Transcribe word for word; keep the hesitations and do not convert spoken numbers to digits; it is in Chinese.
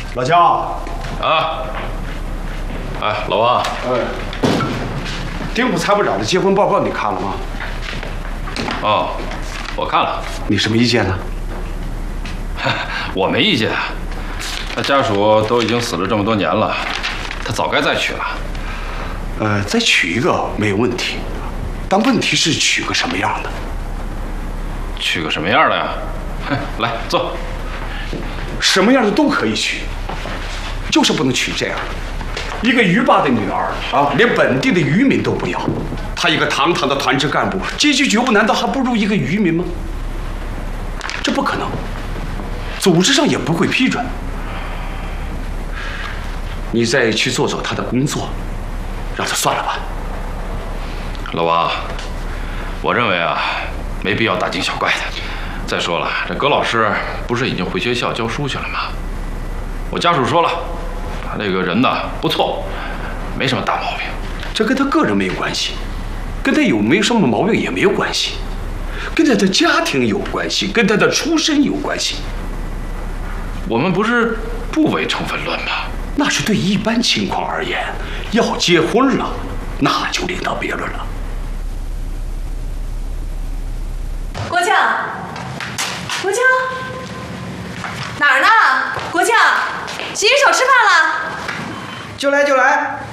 老姜。 啊。哎，老王。 哎。丁副参谋长的结婚报告你看了吗？ 哦，我看了。 你什么意见呢？ 我没意见。他家属都已经死了这么多年了，他早该再娶了。 呃，再娶一个没有问题，但问题是娶个什么样的？ 娶个什么样的呀？来坐。 什么样的都可以娶，就是不能娶这样的。一个渔霸的女儿啊，连本地的渔民都不要，她一个堂堂的团支干部，阶级觉悟难道还不如一个渔民吗？这不可能，组织上也不会批准。你再去做做他的工作，让他算了吧。 老王，我认为啊，没必要大惊小怪的。再说了，这葛老师不是已经回学校教书去了吗？我家属说了，他这个人呢不错，没什么大毛病。 这跟他个人没有关系，跟他有没有什么毛病也没有关系，跟他的家庭有关系，跟他的出身有关系。 我们不是不唯成分论吗？ 那是对一般情况而言，要结婚了，那就另当别论了。 国庆，国庆，哪儿呢？国庆，洗洗手吃饭了。 就来就来。